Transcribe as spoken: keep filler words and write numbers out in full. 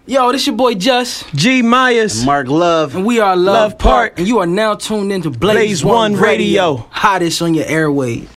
Yo, this your boy Just G Myers, Mark Love, and we are Love, Love Park, Park. and you are now tuned into Blaze, Blaze One, One Radio, Radio. hottest on your airwaves.